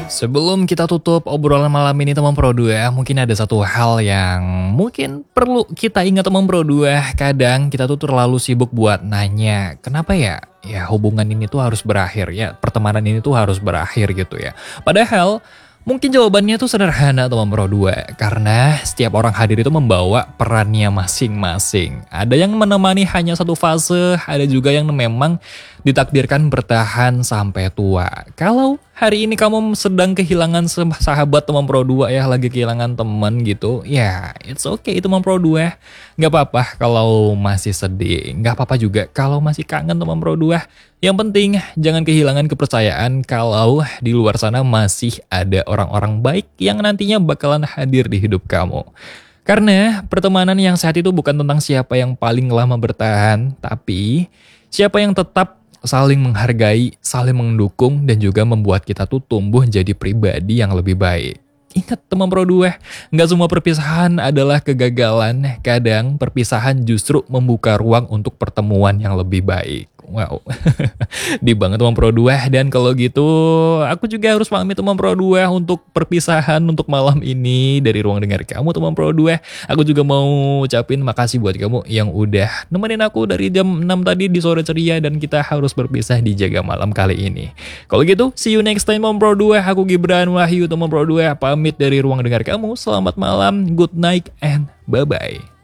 Sebelum kita tutup obrolan malam ini teman Pro 2, mungkin ada satu hal yang mungkin perlu kita ingat teman Pro 2. Kadang kita tuh terlalu sibuk buat nanya, kenapa ya? Ya hubungan ini tuh harus berakhir ya, pertemanan ini tuh harus berakhir gitu ya. Padahal mungkin jawabannya tuh sederhana teman Pro 2, karena setiap orang hadir itu membawa perannya masing-masing. Ada yang menemani hanya satu fase, ada juga yang memang ditakdirkan bertahan sampai tua. Kalau hari ini kamu sedang kehilangan sahabat teman Pro 2 ya, lagi kehilangan teman gitu, ya it's okay teman Pro 2. Gak apa-apa kalau masih sedih, gak apa-apa juga kalau masih kangen teman Pro 2. Yang penting jangan kehilangan kepercayaan kalau di luar sana masih ada orang-orang baik yang nantinya bakalan hadir di hidup kamu. Karena pertemanan yang sehat itu bukan tentang siapa yang paling lama bertahan, tapi siapa yang tetap saling menghargai, saling mendukung, dan juga membuat kita tuh tumbuh jadi pribadi yang lebih baik. Ingat teman Pro 2, nggak semua perpisahan adalah kegagalan. Kadang perpisahan justru membuka ruang untuk pertemuan yang lebih baik. Wow, di banget teman Pro 2. Dan kalau gitu, aku juga harus pamit teman Pro 2 untuk perpisahan untuk malam ini dari ruang dengar kamu teman Pro 2. Aku juga mau ucapin makasih buat kamu yang udah nemenin aku dari jam 6 tadi di sore ceria, dan kita harus berpisah di jaga malam kali ini. Kalau gitu, see you next time teman Pro 2. Aku Gibran Wahyu teman Pro 2 pamit dari ruang dengar kamu. Selamat malam, good night, and bye-bye.